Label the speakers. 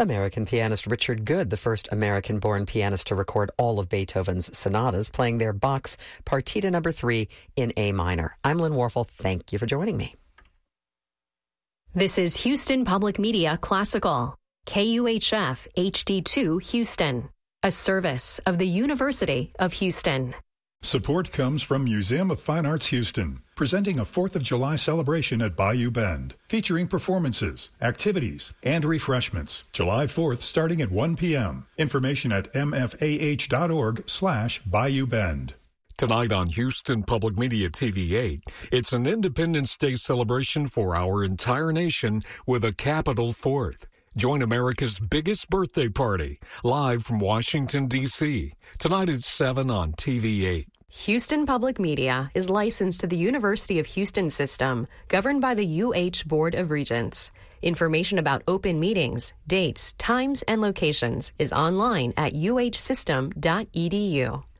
Speaker 1: American pianist Richard Good, the first American-born pianist to record all of Beethoven's sonatas, playing their Bach's Partita No. 3 in A minor. I'm Lynn Warfel. Thank you for joining me.
Speaker 2: This is Houston Public Media Classical, KUHF HD2 Houston, a service of the University of Houston.
Speaker 3: Support comes from Museum of Fine Arts Houston, presenting a 4th of July celebration at Bayou Bend, featuring performances, activities, and refreshments. July 4th starting at 1 p.m. Information at mfah.org/Bayou Bend.
Speaker 4: Tonight on Houston Public Media TV 8, it's an Independence Day celebration for our entire nation with a capital 4th. Join America's biggest birthday party, live from Washington, D.C., tonight at 7 on TV 8.
Speaker 2: Houston Public Media is licensed to the University of Houston system, governed by the UH Board of Regents. Information about open meetings, dates, times, and locations is online at uhsystem.edu.